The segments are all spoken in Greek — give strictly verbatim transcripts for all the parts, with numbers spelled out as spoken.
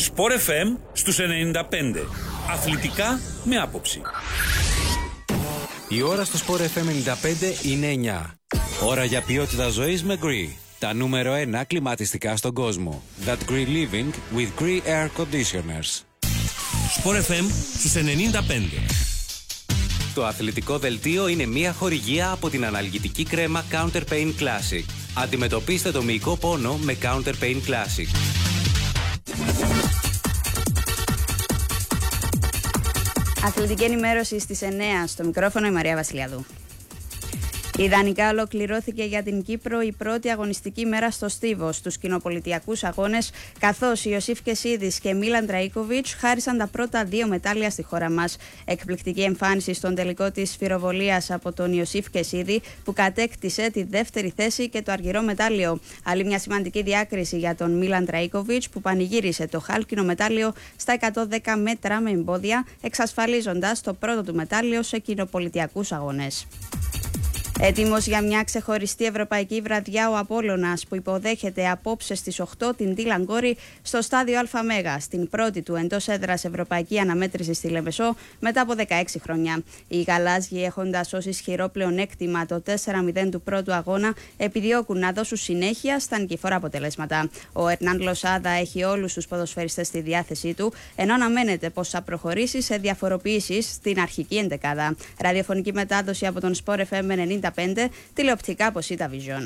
Sport εφ εμ στους ενενήντα πέντε. Αθλητικά με άποψη. Η ώρα στο Sport εφ εμ ενενήντα πέντε είναι εννιά. Ώρα για ποιότητα ζωής με Gree. Τα νούμερο ένα κλιματιστικά στον κόσμο. That Gree Living with Gree Air Conditioners. Sport εφ εμ στους ενενήντα πέντε. Το αθλητικό δελτίο είναι μια χορηγία από την αναλγητική κρέμα Counter Pain Classic. Αντιμετωπίστε το μυϊκό πόνο με Counter Pain Classic. Αθλητική ενημέρωση στις εννιά. Στο μικρόφωνο η Μαρία Βασιλιάδου. Ιδανικά ολοκληρώθηκε για την Κύπρο η πρώτη αγωνιστική μέρα στο Στίβο στους κοινοπολιτιακούς αγώνες, καθώς Ιωσήφ Κεσίδης και Μίλαν Τραϊκόβιτς χάρισαν τα πρώτα δύο μετάλλια στη χώρα μας. Εκπληκτική εμφάνιση στον τελικό της σφυροβολίας από τον Ιωσήφ Κεσίδη, που κατέκτησε τη δεύτερη θέση και το αργυρό μετάλλιο. Άλλη μια σημαντική διάκριση για τον Μίλαν Τραϊκόβιτς, που πανηγύρισε το χάλκινο μετάλλιο στα εκατόν δέκα μέτρα με εμπόδια, εξασφαλίζοντας το πρώτο του μετάλλιο σε κοινοπολιτιακούς αγώνες. Έτοιμος για μια ξεχωριστή ευρωπαϊκή βραδιά ο Απόλλωνας, που υποδέχεται απόψε στις οκτώ την Τίλαν Κόρη στο στάδιο ΑΜΕΓΑ, στην πρώτη του εντός έδρας ευρωπαϊκή αναμέτρηση στη Λεμεσό μετά από δεκαέξι χρόνια. Οι γαλάζιοι, έχοντας ως ισχυρό πλεονέκτημα το τέσσερα μηδέν του πρώτου αγώνα, επιδιώκουν να δώσουν συνέχεια στα νικηφόρα αποτελέσματα. Ο Ερνάν Λοσάδα έχει όλους τους ποδοσφαιριστές στη διάθεσή του, ενώ αναμένεται πως θα προχωρήσει σε διαφοροποιήσεις στην αρχική εντεκάδα. Ραδιοφωνική μετάδοση από τον Sport εφ εμ ενενήντα πέντε, τηλεοπτικά από Σίτα Vision.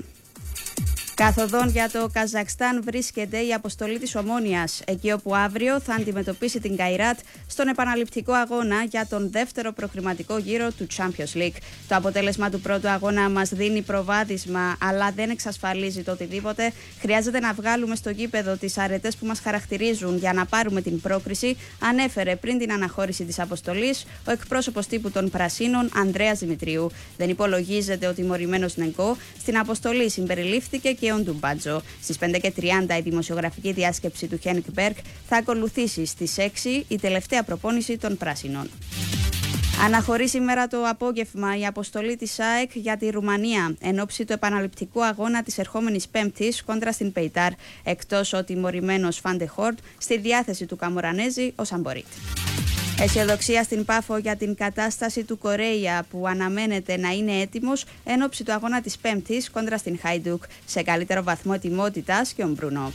Καθοδόν για το Καζακστάν βρίσκεται η αποστολή της Ομόνοιας, εκεί όπου αύριο θα αντιμετωπίσει την Καϊράτ στον επαναληπτικό αγώνα για τον δεύτερο προκριματικό γύρο του Champions League. Το αποτέλεσμα του πρώτου αγώνα μας δίνει προβάδισμα, αλλά δεν εξασφαλίζει το οτιδήποτε. Χρειάζεται να βγάλουμε στο γήπεδο τις αρετές που μας χαρακτηρίζουν για να πάρουμε την πρόκριση, ανέφερε πριν την αναχώρηση της αποστολής ο εκπρόσωπος τύπου των Πρασίνων, Ανδρέας Δημητρίου. Δεν υπολογίζεται ο τιμωρημένος Νεγκό. Στην αποστολή συμπεριλήφθηκε και ο Ντουμπάτζο. Στις πέντε και τριάντα η δημοσιογραφική διάσκεψη του Χένικ Μπέρκ θα ακολουθήσει στις έξι η τελευταία προπόνηση των Πράσινων. Αναχωρεί σήμερα το απόγευμα η αποστολή της ΑΕΚ για τη Ρουμανία εν ώψη του επαναληπτικού αγώνα της ερχόμενης Πέμπτης κόντρα στην Πεϊτάρ, εκτός ο τιμωρημένος Φαντεχόρτ στη διάθεση του Καμορανέζη ο Σαμπορίτ. Αισιοδοξία στην Πάφο για την κατάσταση του Κορέια, που αναμένεται να είναι έτοιμος εν ώψη του αγώνα της Πέμπτης κόντρα στην Χάιντουκ, σε καλύτερο βαθμό ετοιμότητας και ο Μπρούνο.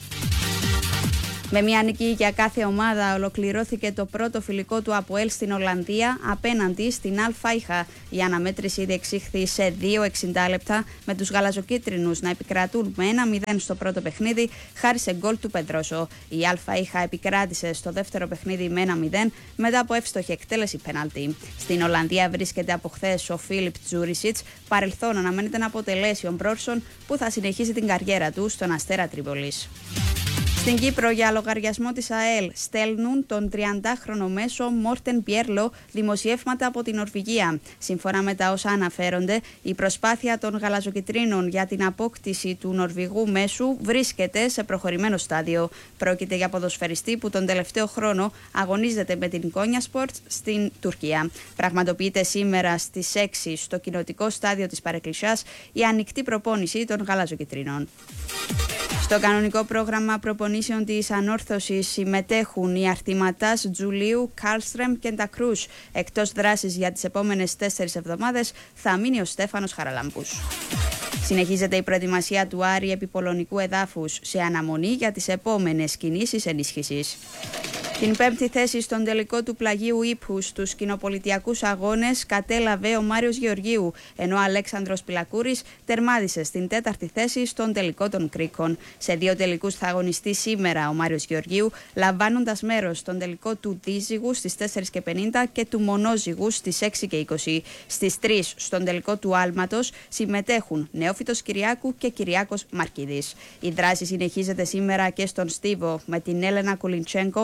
Με μια νίκη για κάθε ομάδα ολοκληρώθηκε το πρώτο φιλικό του ΑΠΟΕΛ στην Ολλανδία απέναντι στην Αλ Φάιχα. Η αναμέτρηση διεξήχθη σε δύο εξήντα λεπτά, με τους γαλαζοκίτρινους να επικρατούν με ένα μηδέν στο πρώτο παιχνίδι χάρη σε γκολ του Πεντρόσο. Η Αλ Φάιχα επικράτησε στο δεύτερο παιχνίδι με ένα μηδέν μετά από εύστοχη εκτέλεση πέναλτι. Στην Ολλανδία βρίσκεται από χθες ο Φίλιπ Τζούρισιτς. Παρελθόν αναμένεται να αποτελέσει ο Μπρόρσον, που θα συνεχίσει την καριέρα του στον Αστέρα Τρίπολης. Στην Κύπρο, για λογαριασμό της ΑΕΛ, στέλνουν τον τριαντάχρονο μέσο Μόρτεν Πιέρλο δημοσιεύματα από την Νορβηγία. Σύμφωνα με τα όσα αναφέρονται, η προσπάθεια των γαλαζοκιτρίνων για την απόκτηση του Νορβηγού μέσου βρίσκεται σε προχωρημένο στάδιο. Πρόκειται για ποδοσφαιριστή που τον τελευταίο χρόνο αγωνίζεται με την Κόνιασπορτ στην Τουρκία. Πραγματοποιείται σήμερα στις έξι στο κοινοτικό στάδιο της Παρεκκλησιάς η ανοιχτή προπόνηση των γαλαζοκιτρίνων. Στο κανονικό πρόγραμμα προπονήσεων της Ανόρθωσης συμμετέχουν οι αρτηματάς Τζουλίου, Κάλστρεμ και Ντακρούς. Εκτός δράσης για τις επόμενες τέσσερις εβδομάδες θα μείνει ο Στέφανος Χαραλάμπους. Συνεχίζεται η προετοιμασία του Άρη επί πολωνικού εδάφους, σε αναμονή για τις επόμενες κινήσεις ενίσχυσης. Την πέμπτη θέση στον τελικό του πλαγίου ύπου στους κοινοπολιτιακούς αγώνες κατέλαβε ο Μάριος Γεωργίου, ενώ ο Αλέξανδρος Πιλακούρης τερμάτισε στην τέταρτη θέση στον τελικό των Κρίκων. Σε δύο τελικούς θα αγωνιστεί σήμερα ο Μάριος Γεωργίου, λαμβάνοντας μέρος στον τελικό του Δίζυγου στις τέσσερις και πενήντα και του Μονόζυγου στις έξι και είκοσι. Στις τρεις στον τελικό του Άλματος συμμετέχουν Νεόφυτος Κυριάκου και Κυριάκος Μαρκίδης. Η δράση συνεχίζεται σήμερα και στον Στίβο, με την Έλενα Κουλιντσέγκο και τη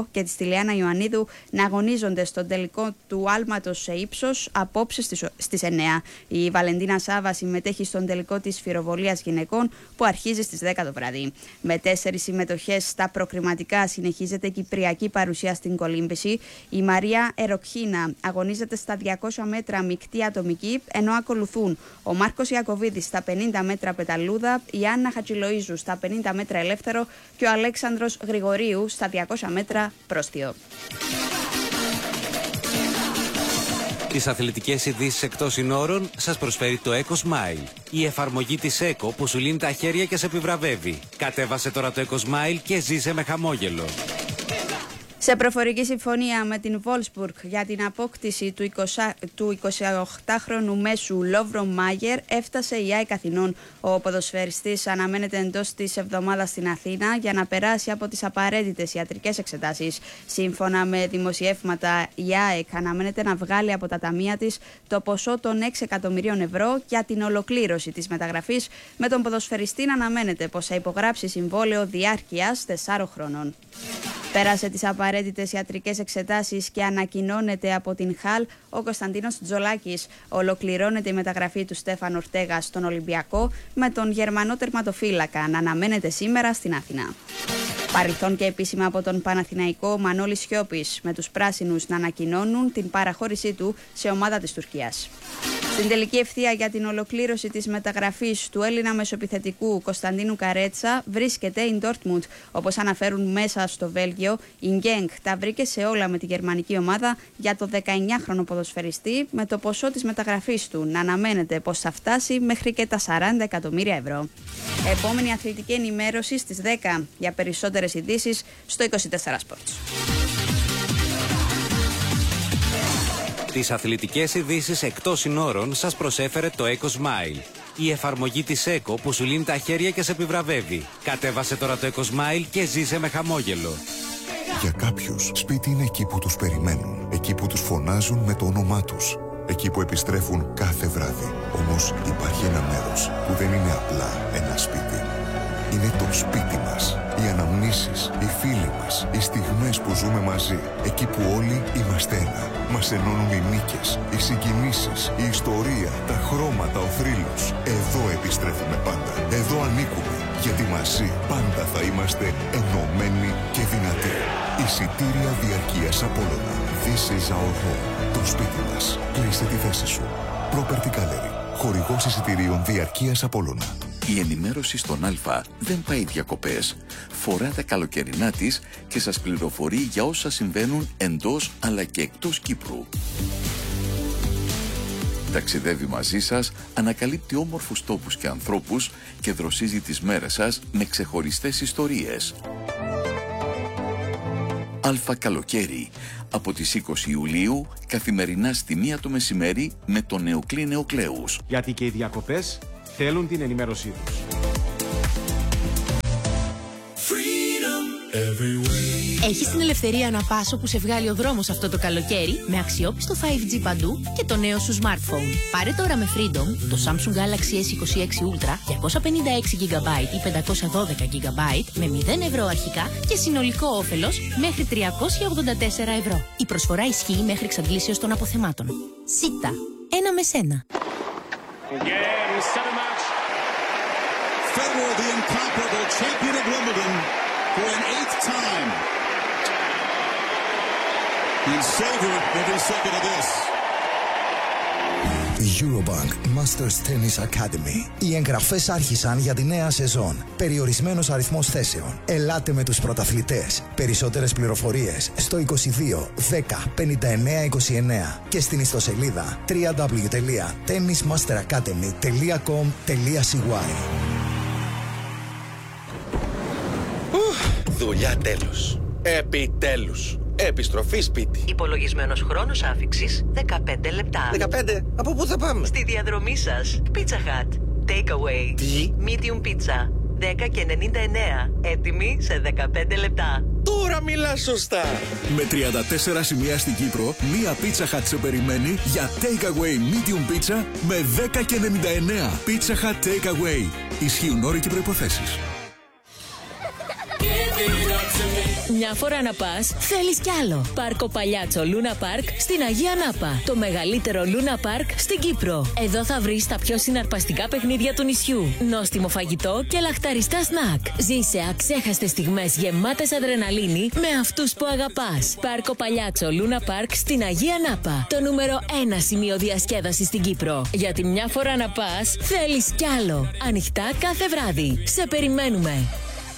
Βασιλιάνα Ιωαννίδου να αγωνίζονται στον τελικό του άλματος σε ύψος απόψε στις εννέα. Η Βαλεντίνα Σάβα συμμετέχει στον τελικό της φυροβολίας γυναικών που αρχίζει στις δέκα το βράδυ. Με τέσσερις συμμετοχές στα προκριματικά συνεχίζεται κυπριακή παρουσία στην κολύμβηση. Η Μαρία Εροκχίνα αγωνίζεται στα διακόσια μέτρα μεικτή ατομική, ενώ ακολουθούν ο Μάρκος Ιακωβίδης στα πενήντα μέτρα πεταλούδα, η Άννα Χατζηλοΐζου στα πενήντα μέτρα ελεύθερο και ο Αλέξανδρος Γρηγορίου στα διακόσια μέτρα πρόστιο. Τις αθλητικές ειδήσεις εκτός συνόρων σας προσφέρει το EcoSmile, η εφαρμογή της Eco που σου λύνει τα χέρια και σε επιβραβεύει. Κατέβασε τώρα το EcoSmile και ζήσε με χαμόγελο. Σε προφορική συμφωνία με την Wolfsburg για την απόκτηση του εικοσιοκτάχρονου μέσου Λόβρο Μάγερ έφτασε η ΑΕΚ Αθηνών. Ο ποδοσφαιριστής αναμένεται εντός της εβδομάδας στην Αθήνα για να περάσει από τις απαραίτητες ιατρικές εξετάσεις. Σύμφωνα με δημοσιεύματα, η ΑΕΚ αναμένεται να βγάλει από τα ταμεία της το ποσό των έξι εκατομμυρίων ευρώ για την ολοκλήρωση της μεταγραφής, με τον ποδοσφαιριστή να αναμένεται πως θα υπογράψει συμβόλαιο διάρκειας τεσσάρων χρόνων. Πέρασε τις απαραίτητες ιατρικές εξετάσεις και ανακοινώνεται από την Χαλ ο Κωνσταντίνος Τζολάκης. Ολοκληρώνεται η μεταγραφή του Στέφαν Ορτέγα στον Ολυμπιακό, με τον Γερμανό τερματοφύλακα να αναμένεται σήμερα στην Αθηνά. Παρελθόν και επίσημα από τον Παναθηναϊκό Μανώλης Σιώπης, με τους πράσινους να ανακοινώνουν την παραχώρησή του σε ομάδα της Τουρκίας. Στην τελική ευθεία για την ολοκλήρωση της μεταγραφής του Έλληνα μεσοεπιθετικού Κωνσταντίνου Καρέτσα βρίσκεται η Ντόρτμουντ. Όπως αναφέρουν μέσα στο Βέλγιο, η Γκένγκ τα βρήκε σε όλα με τη γερμανική ομάδα για το δεκαεννιάχρονο ποδοσφαιριστή, με το ποσό της μεταγραφής του να αναμένεται πως θα φτάσει μέχρι και τα σαράντα εκατομμύρια ευρώ. Επόμενη αθλητική ενημέρωση στις δέκα. Για περισσότερες ειδήσεις στο είκοσι τέσσερα Sports. Τις αθλητικές ειδήσεις εκτός συνόρων σας προσέφερε το EcoSmile, η εφαρμογή της Eco που σου λύνει τα χέρια και σε επιβραβεύει. Κατέβασε τώρα το EcoSmile και ζήσε με χαμόγελο. Για κάποιους, σπίτι είναι εκεί που τους περιμένουν, εκεί που τους φωνάζουν με το όνομά τους, εκεί που επιστρέφουν κάθε βράδυ. Όμως υπάρχει ένα μέρος που δεν είναι απλά ένα σπίτι. Είναι το σπίτι μας. Οι αναμνήσεις, οι φίλοι μας, οι στιγμές που ζούμε μαζί. Εκεί που όλοι είμαστε ένα. Μας ενώνουν οι νίκες, οι συγκινήσεις, η ιστορία, τα χρώματα, ο θρύλος. Εδώ επιστρέφουμε πάντα. Εδώ ανήκουμε. Γιατί μαζί πάντα θα είμαστε ενωμένοι και δυνατοί. Εισιτήρια διαρκείας Απόλλωνα. This is our home. Το σπίτι μας. Κλείστε τη θέση σου. Property Gallery. Χορηγός εισιτηρίων διαρκείας Απόλλωνα. Η ενημέρωση στον Α δεν πάει διακοπές. Φορά τα καλοκαιρινά της και σας πληροφορεί για όσα συμβαίνουν εντός αλλά και εκτός Κύπρου. Ταξιδεύει μαζί σας, ανακαλύπτει όμορφους τόπους και ανθρώπους και δροσίζει τις μέρες σας με ξεχωριστές ιστορίες. Α Καλοκαίρι, από τις είκοσι Ιουλίου, καθημερινά στη μία το μεσημέρι με τον Νεοκλή Νεοκλέους. Γιατί και οι διακοπές θέλουν την ενημέρωσή τους. Έχεις την ελευθερία να πας όπου σε βγάλει ο δρόμος αυτό το καλοκαίρι με αξιόπιστο φάιβ τζι παντού και το νέο σου smartphone. Πάρε τώρα με Freedom το Samsung Galaxy ες είκοσι έξι Ultra διακόσια πενήντα έξι τζι μπι ή πεντακόσια δώδεκα τζι μπι με μηδέν ευρώ αρχικά και συνολικό όφελος μέχρι τριακόσια ογδόντα τέσσερα ευρώ. Η προσφορά ισχύει μέχρι εξαντλήσεως των αποθεμάτων. Σίτα. Ένα με σένα. Federer, the incomparable champion of Wimbledon for an eighth time. He savored every second of this. Eurobank Masters Tennis Academy. Οι εγγραφές άρχισαν για τη νέα σεζόν. Περιορισμένος αριθμός θέσεων. Ελάτε με τους πρωταθλητές. Περισσότερες πληροφορίες στο είκοσι δύο δέκα πενήντα εννέα είκοσι εννέα και στην ιστοσελίδα double-u double-u double-u τελεία tennis master academy τελεία com τελεία c y. Δουλειά τέλος. Επιτέλους. Επιστροφή σπίτι. Υπολογισμένος χρόνος άφιξης δεκαπέντε λεπτά. δεκαπέντε. Από πού θα πάμε? Στη διαδρομή σας. Pizza Hut. Takeaway. Τι? Medium pizza. δέκα και ενενήντα εννέα. Έτοιμη σε δεκαπέντε λεπτά. Τώρα μιλάς σωστά. Με τριάντα τέσσερα σημεία στην Κύπρο, μία Pizza Hut σε περιμένει για Takeaway Medium Pizza με δέκα και ενενήντα εννέα. Pizza Hut Takeaway. Ισχύουν όροι και προϋποθέσεις. Give it up to me. Μια φορά να πας, θέλεις κι άλλο. Πάρκο Παλιάτσο Λούνα Πάρκ στην Αγία Νάπα. Το μεγαλύτερο Λούνα Πάρκ στην Κύπρο. Εδώ θα βρεις τα πιο συναρπαστικά παιχνίδια του νησιού. Νόστιμο φαγητό και λαχταριστά σνακ. Ζήσε αξέχαστες στιγμές γεμάτες αδρεναλίνη με αυτούς που αγαπάς. Πάρκο Παλιάτσο Λούνα Πάρκ στην Αγία Νάπα. Το νούμερο ένα σημείο διασκέδασης στην Κύπρο. Γιατί μια φορά να πας, θέλεις κι άλλο. Ανοιχτά κάθε βράδυ. Σε περιμένουμε.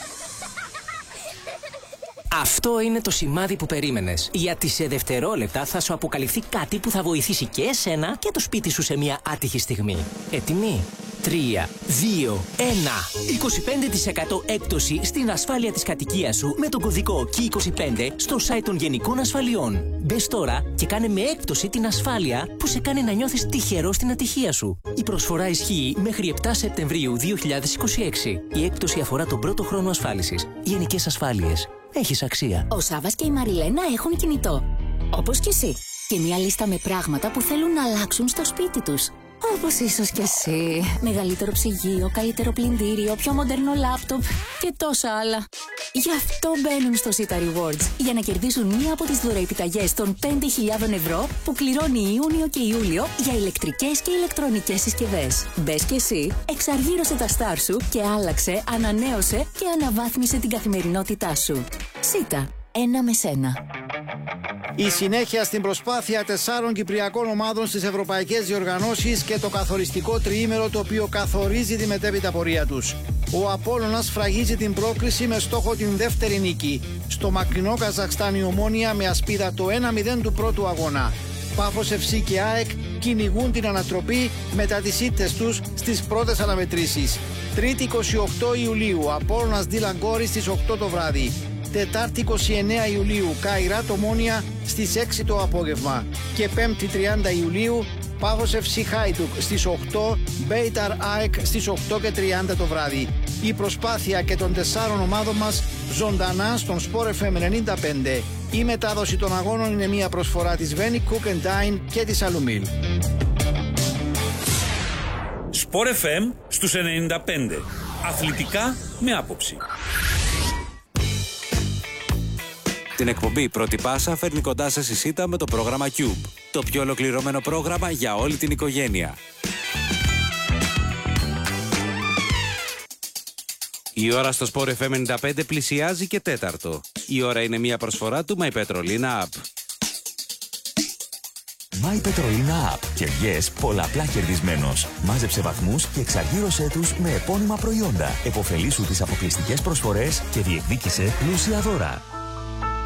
Αυτό είναι το σημάδι που περίμενες. Γιατί σε δευτερόλεπτα θα σου αποκαλυφθεί κάτι που θα βοηθήσει και εσένα και το σπίτι σου σε μια άτυχη στιγμή. Έτοιμοι? τρία, δύο, ένα. είκοσι πέντε τοις εκατό έκπτωση στην ασφάλεια της κατοικίας σου με τον κωδικό κι είκοσι πέντε στο site των Γενικών Ασφαλιών. Μπες τώρα και κάνε με έκπτωση την ασφάλεια που σε κάνει να νιώθεις τυχερό στην ατυχία σου. Η προσφορά ισχύει μέχρι επτά Σεπτεμβρίου δύο χιλιάδες είκοσι έξι. Η έκπτωση αφορά τον πρώτο χρόνο ασφάλισης. Γενικές Ασφάλειες. Έχεις αξία. Ο Σάββας και η Μαριλένα έχουν κινητό. Όπως και εσύ. Και μια λίστα με πράγματα που θέλουν να αλλάξουν στο σπίτι τους. Όπως ίσως και εσύ. Μεγαλύτερο ψυγείο, καλύτερο πλυντήριο, πιο μοντέρνο λάπτοπ και τόσα άλλα. Γι' αυτό μπαίνουν στο Sita Rewards. Για να κερδίσουν μία από τις δωρεοεπιταγές των πέντε χιλιάδες ευρώ που κληρώνει Ιούνιο και Ιούλιο για ηλεκτρικές και ηλεκτρονικές συσκευές. Μπες και εσύ, εξαργύρωσε τα στάρ σου και άλλαξε, ανανέωσε και αναβάθμισε την καθημερινότητά σου. Sita. Ένα με σένα. Η συνέχεια στην προσπάθεια τεσσάρων κυπριακών ομάδων στις ευρωπαϊκές διοργανώσεις και το καθοριστικό τριήμερο το οποίο καθορίζει τη μετέπειτα πορεία τους. Ο Απόλλωνας σφραγίζει την πρόκριση με στόχο την δεύτερη νίκη. Στο μακρινό Καζακστάν η Ομόνοια με ασπίδα το ένα μηδέν του πρώτου αγώνα. Πάφος εφ σι και ΑΕΚ κυνηγούν την ανατροπή μετά τις ήττες τους στις πρώτες αναμετρήσεις. Τρίτη είκοσι οκτώ Ιουλίου, Απόλλωνας Ντίλαν Κόρη στις οκτώ το βράδυ. Τετάρτη είκοσι εννέα Ιουλίου, Καϊράτ Ομόνοια στις έξι το απόγευμα. Και Πέμπτη τριάντα Ιουλίου, Πάφος εφ σι Χάιντουκ στις οκτώ, Μπέιταρ ΑΕΚ στις οκτώ και τριάντα το βράδυ. Η προσπάθεια και των τεσσάρων ομάδων μας ζωντανά στον Sport εφ εμ ενενήντα πέντε. Η μετάδοση των αγώνων είναι μια προσφορά της Veni Cook and Dine και της Αλουμίλ. Sport εφ εμ στους ενενήντα πέντε. Αθλητικά με άποψη. Την εκπομπή Πρώτη Πάσα φέρνει κοντά σας η Sita με το πρόγραμμα Cube. Το πιο ολοκληρωμένο πρόγραμμα για όλη την οικογένεια. Η ώρα στο Sport εφ εμ ενενήντα πέντε πλησιάζει και τέταρτο. Η ώρα είναι μια προσφορά του My Petrolina App. My Petrolina App. Κερδιές πολλαπλά κερδισμένος. Μάζεψε βαθμούς και εξαργύρωσέ τους με επώνυμα προϊόντα. Εποφελήσου τις αποκλειστικές προσφορές και διεκδίκησε πλούσια δώρα.